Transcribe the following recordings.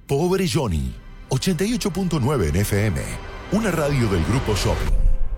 Pobre Johnny, 88.9 en FM, una radio del Grupo Shopping.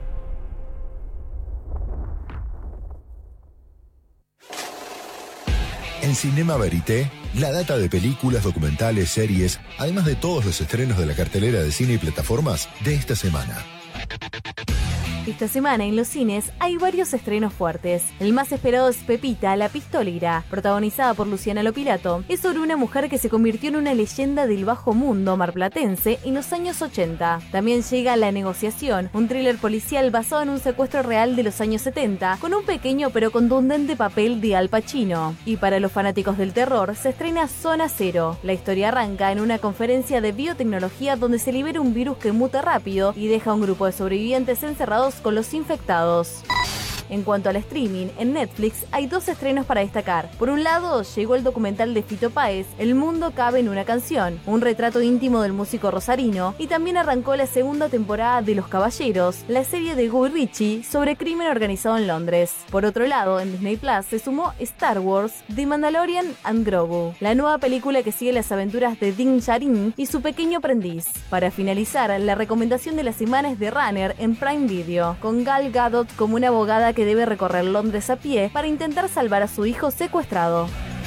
En Cinema Verité, la data de películas, documentales, series, además de todos los estrenos de la cartelera de cine y plataformas de esta semana. Esta semana en los cines hay varios estrenos fuertes. El más esperado es Pepita, la pistolera, protagonizada por Luciana Lopilato. Es sobre una mujer que se convirtió en una leyenda del bajo mundo marplatense en los años 80. También llega La negociación, un thriller policial basado en un secuestro real de los años 70, con un pequeño pero contundente papel de Al Pacino. Y para los fanáticos del terror, se estrena Zona Cero. La historia arranca en una conferencia de biotecnología donde se libera un virus que muta rápido y deja a un grupo de sobrevivientes encerrados con los infectados. En cuanto al streaming, en Netflix hay dos estrenos para destacar. Por un lado, llegó el documental de Fito Páez, El mundo cabe en una canción, un retrato íntimo del músico rosarino, y también arrancó la segunda temporada de Los Caballeros, la serie de Guy Ritchie sobre crimen organizado en Londres. Por otro lado, en Disney Plus se sumó Star Wars, The Mandalorian and Grogu, la nueva película que sigue las aventuras de Din Djarin y su pequeño aprendiz. Para finalizar, la recomendación de la semana es The Runner en Prime Video, con Gal Gadot como una abogada que debe recorrer Londres a pie para intentar salvar a su hijo secuestrado.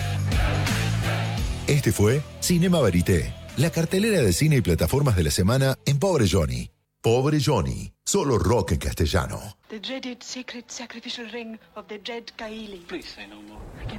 Este fue Cinema Verité, la cartelera de cine y plataformas de la semana en Pobre Johnny. Pobre Johnny, solo rock en castellano. The dreaded sacred sacrificial ring of the dread Kaili. Please say no more.